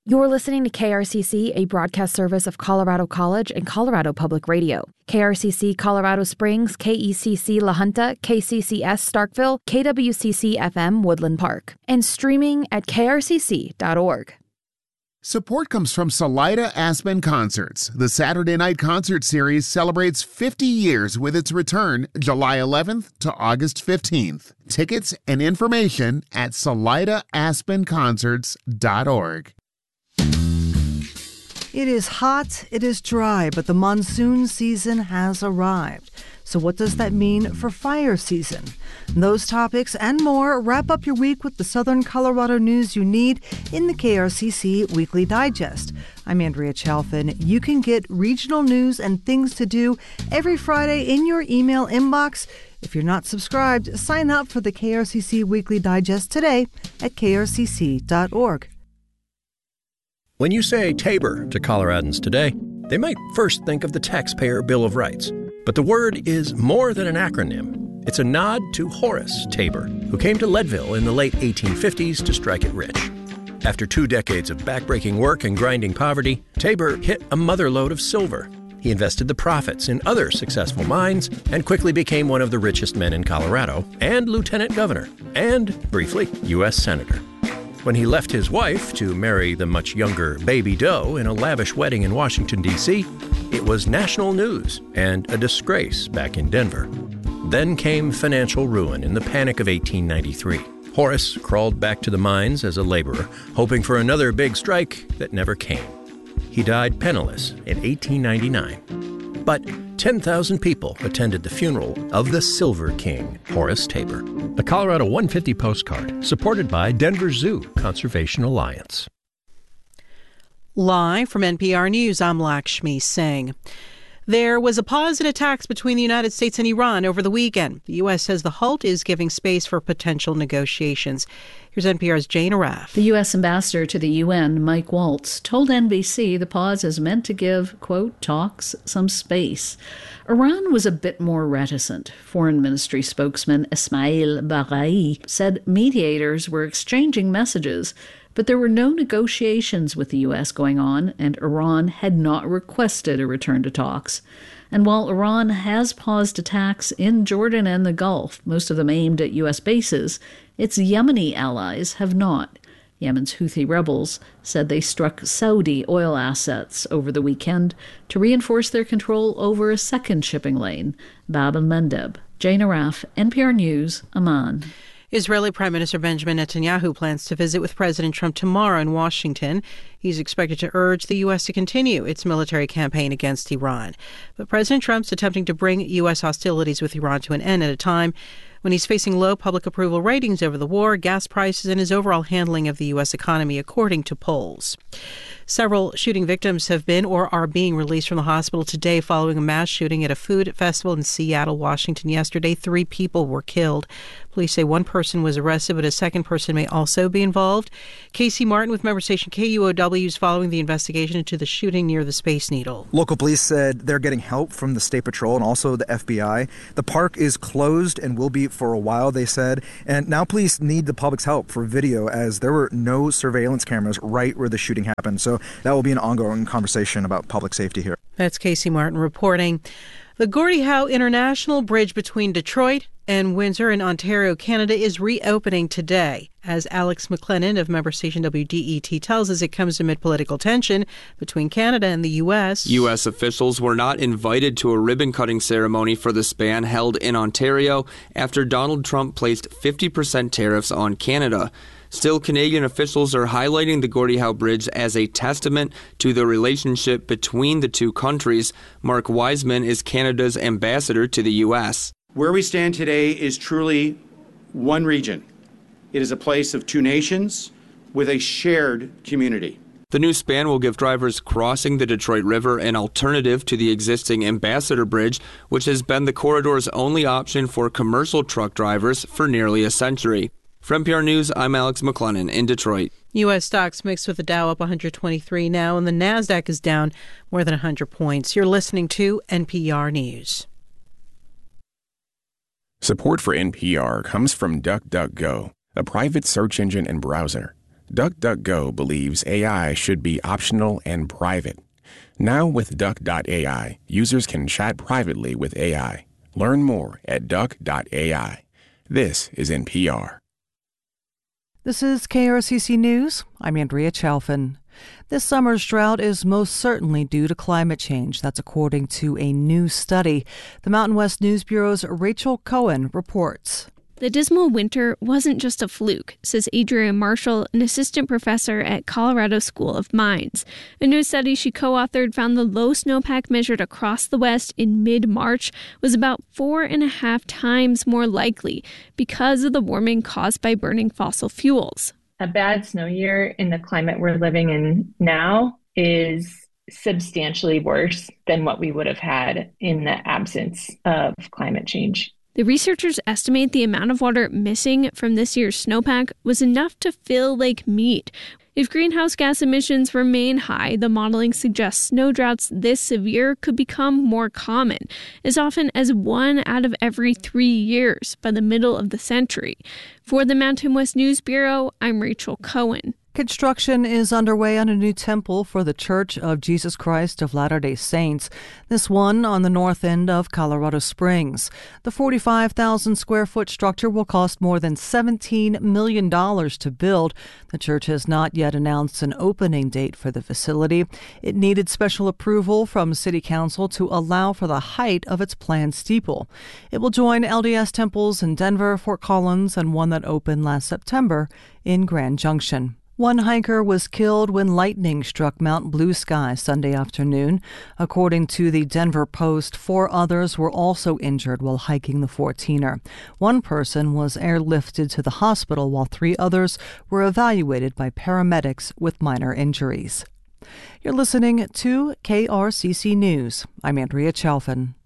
You're listening to KRCC, a broadcast service of Colorado College and Colorado Public Radio. KRCC Colorado Springs, KECC La Junta, KCCS Starkville, KWCC FM Woodland Park, and streaming at krcc.org. Support comes from Salida Aspen Concerts. The Saturday night concert series celebrates 50 years with its return July 11th to August 15th. Tickets and information at salidaaspenconcerts.org. It is hot, it is dry, but the monsoon season has arrived. So what does that mean for fire season? Those topics and more wrap up your week with the Southern Colorado news you need in the KRCC Weekly Digest. I'm Andrea Chalfin. You can get regional news and things to do every Friday in your email inbox. If you're not subscribed, sign up for the KRCC Weekly Digest today at krcc.org. When you say Tabor to Coloradans today, they might first think of the Taxpayer Bill of Rights. But the word is more than an acronym. It's a nod to Horace Tabor, who came to Leadville in the late 1850s to strike it rich. After 2 decades of backbreaking work and grinding poverty, Tabor hit a motherlode of silver. He invested the profits in other successful mines and quickly became one of the richest men in Colorado and lieutenant governor and, briefly, U.S. senator. When he left his wife to marry the much younger Baby Doe in a lavish wedding in Washington, D.C., it was national news and a disgrace back in Denver. Then came financial ruin in the Panic of 1893. Horace crawled back to the mines as a laborer, hoping for another big strike that never came. He died penniless in 1899. But 10,000 people attended the funeral of the Silver King, Horace Tabor. A Colorado 150 postcard, supported by Denver Zoo Conservation Alliance. Live from NPR News, I'm Lakshmi Singh. There was a pause in attacks between the United States and Iran over the weekend. The U.S. says the halt is giving space for potential negotiations. Here's NPR's Jane Arraf. The U.S. ambassador to the UN, Mike Waltz, told NBC the pause is meant to give, quote, talks some space. Iran was a bit more reticent. Foreign Ministry spokesman Ismail Baghai said mediators were exchanging messages, but there were no negotiations with the U.S. going on, and Iran had not requested a return to talks. And while Iran has paused attacks in Jordan and the Gulf, most of them aimed at U.S. bases, its Yemeni allies have not. Yemen's Houthi rebels said they struck Saudi oil assets over the weekend to reinforce their control over a second shipping lane, Bab el-Mandeb. Jane Arraf, NPR News, Amman. Israeli Prime Minister Benjamin Netanyahu plans to visit with President Trump tomorrow in Washington. He's expected to urge the U.S. to continue its military campaign against Iran. But President Trump's attempting to bring U.S. hostilities with Iran to an end at a time when he's facing low public approval ratings over the war, gas prices, and his overall handling of the U.S. economy, according to polls. Several shooting victims have been or are being released from the hospital today following a mass shooting at a food festival in Seattle, Washington yesterday. 3 people were killed. Police say 1 person was arrested, but a second person may also be involved. Casey Martin with member station KUOW is following the investigation into the shooting near the Space Needle. Local police said they're getting help from the State Patrol and also the FBI. The park is closed and will be for a while, they said. And now police need the public's help for video as there were no surveillance cameras right where the shooting happened. So that will be an ongoing conversation about public safety here. That's Casey Martin reporting. The Gordie Howe International Bridge between Detroit and Windsor in Ontario, Canada, is reopening today. As Alex McLennan of member station WDET tells us, it comes amid political tension between Canada and the U.S. U.S. officials were not invited to a ribbon-cutting ceremony for the span held in Ontario after Donald Trump placed 50% tariffs on Canada. Still, Canadian officials are highlighting the Gordie Howe Bridge as a testament to the relationship between the two countries. Mark Wiseman is Canada's ambassador to the U.S. Where we stand today is truly one region. It is a place of 2 nations with a shared community. The new span will give drivers crossing the Detroit River an alternative to the existing Ambassador Bridge, which has been the corridor's only option for commercial truck drivers for nearly a century. From NPR News, I'm Alex McLennan in Detroit. U.S. stocks mixed with the Dow up 123 now, and the NASDAQ is down more than 100 points. You're listening to NPR News. Support for NPR comes from DuckDuckGo, a private search engine and browser. DuckDuckGo believes AI should be optional and private. Now with Duck.ai, users can chat privately with AI. Learn more at Duck.ai. This is NPR. This is KRCC News. I'm Andrea Chalfin. This summer's drought is most certainly due to climate change. That's according to a new study. The Mountain West News Bureau's Rachel Cohen reports. The dismal winter wasn't just a fluke, says Adrienne Marshall, an assistant professor at Colorado School of Mines. A new study she co-authored found the low snowpack measured across the West in mid-March was about 4.5 times more likely because of the warming caused by burning fossil fuels. A bad snow year in the climate we're living in now is substantially worse than what we would have had in the absence of climate change. The researchers estimate the amount of water missing from this year's snowpack was enough to fill Lake Mead. If greenhouse gas emissions remain high, the modeling suggests snow droughts this severe could become more common, as often as 1 out of every 3 years by the middle of the century. For the Mountain West News Bureau, I'm Rachel Cohen. Construction is underway on a new temple for the Church of Jesus Christ of Latter-day Saints, this one on the north end of Colorado Springs. The 45,000-square-foot structure will cost more than $17 million to build. The church has not yet announced an opening date for the facility. It needed special approval from City Council to allow for the height of its planned steeple. It will join LDS temples in Denver, Fort Collins, and one that opened last September in Grand Junction. One hiker was killed when lightning struck Mount Blue Sky Sunday afternoon. According to the Denver Post, 4 others were also injured while hiking the 14er. One person was airlifted to the hospital while 3 others were evaluated by paramedics with minor injuries. You're listening to KRCC News. I'm Andrea Chalfin.